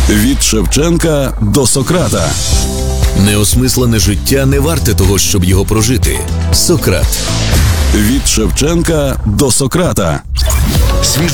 Від Шевченка до Сократа. Неосмислене життя не варте того, щоб його прожити. Сократ. Від Шевченка до Сократа. Свіжо